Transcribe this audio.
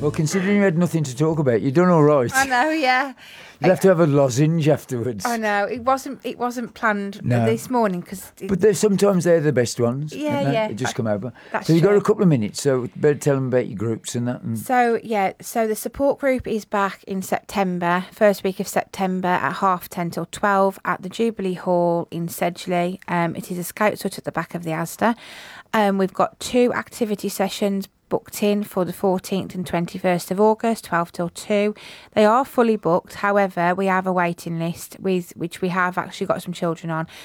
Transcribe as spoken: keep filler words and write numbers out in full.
Well, considering you had nothing to talk about, you've done all right. I know, yeah. You'll have to have a lozenge afterwards. I know it wasn't. It wasn't planned No. this morning because. But they're, sometimes they're the best ones. Yeah, aren't they? yeah. They just come over. That's so you've got true. a couple of minutes, so better tell them about your groups and that. And So yeah, so the support group is back in September, first week of September at half ten till twelve at the Jubilee Hall in Sedgley. Um, it is a Scouts hut at the back of the Asda. Um, we've got two activity sessions booked in for the fourteenth and twenty-first of August, twelve till two. They are fully booked. However, we have a waiting list with which we have actually got some children on.